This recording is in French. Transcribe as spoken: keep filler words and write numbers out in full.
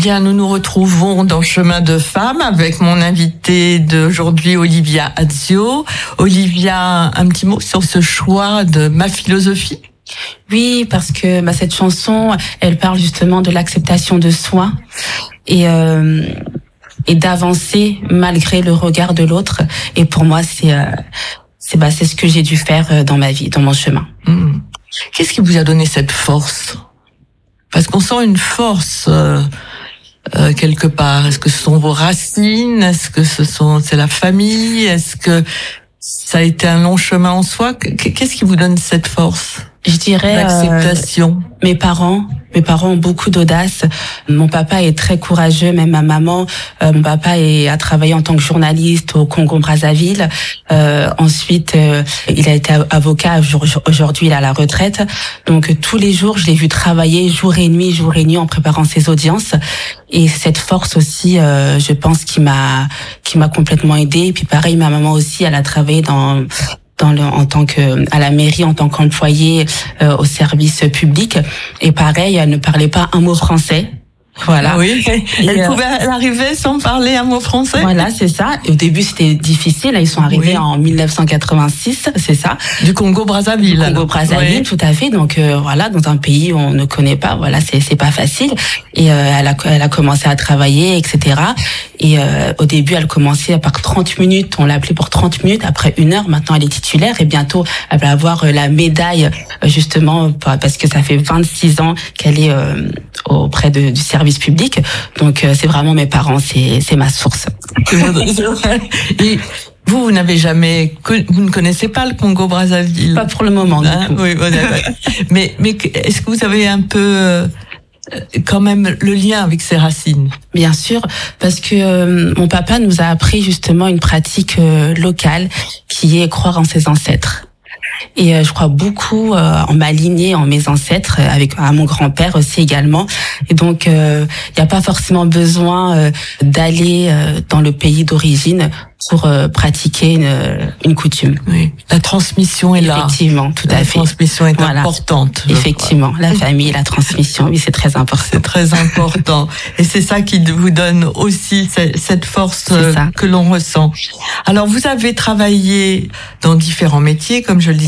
Bien, nous nous retrouvons dans Chemin de Femme avec mon invité d'aujourd'hui, Olivia Azio. Olivia, un petit mot sur ce choix de Ma philosophie? Oui, parce que bah, cette chanson, elle parle justement de l'acceptation de soi et euh, et d'avancer malgré le regard de l'autre. Et pour moi, c'est euh, c'est bah c'est ce que j'ai dû faire dans ma vie, dans mon chemin. Mmh. Qu'est-ce qui vous a donné cette force? Parce qu'on sent une force euh, euh, quelque part. Est-ce que ce sont vos racines? Est-ce que ce sont c'est la famille? Est-ce que ça a été un long chemin en soi? Qu'est-ce qui vous donne cette force? Je dirais l'acceptation. Euh, mes parents, mes parents ont beaucoup d'audace. Mon papa est très courageux, même ma maman. Euh, mon papa est, a travaillé en tant que journaliste au Congo-Brazzaville. Euh, ensuite, euh, il a été avocat. Aujourd'hui, il est à la retraite. Donc tous les jours, je l'ai vu travailler jour et nuit, jour et nuit, en préparant ses audiences. Et cette force aussi, euh, je pense, qui m'a, qui m'a complètement aidée. Et puis pareil, ma maman aussi, elle a travaillé dans dans le, en tant que à la mairie en tant qu'employée euh, au service public, et pareil, elle ne parlait pas un mot français. Voilà. Ah oui. Elle euh, pouvait arriver sans parler un mot français. Voilà, c'est ça. Et au début, c'était difficile. Là, ils sont arrivés oui. en mille neuf cent quatre-vingt-six, c'est ça. Du Congo-Brazzaville. Du Congo-Brazzaville, oui. Tout à fait. Donc euh, voilà, dans un pays où on ne connaît pas, voilà, c'est c'est pas facile. Et euh, elle a elle a commencé à travailler, et cetera. Et euh, au début, elle commençait par trente minutes. On l'a appelée pour trente minutes. Après une heure, maintenant, elle est titulaire. Et bientôt, elle va avoir la médaille, justement, parce que ça fait vingt-six ans qu'elle est euh, auprès de, du service public. Donc, euh, c'est vraiment mes parents, c'est c'est ma source. Et vous, vous n'avez jamais, vous ne connaissez pas le Congo-Brazzaville? Pas pour le moment, hein? Du coup. Oui, voilà. mais mais est-ce que vous avez un peu euh, quand même le lien avec ses racines? Bien sûr, parce que euh, mon papa nous a appris justement une pratique euh, locale qui est croire en ses ancêtres. Et euh, je crois beaucoup euh, en ma lignée, en mes ancêtres, euh, avec à mon grand-père aussi également. Et donc, il euh, n'y a pas forcément besoin euh, d'aller euh, dans le pays d'origine pour euh, pratiquer une, une coutume. Oui, la transmission est là. Effectivement, tout la à fait. La transmission est voilà. importante. Effectivement, crois. La famille, la transmission, oui, c'est très important. C'est très important. Et c'est ça qui vous donne aussi cette force que l'on ressent. Alors, vous avez travaillé dans différents métiers, comme je le disais.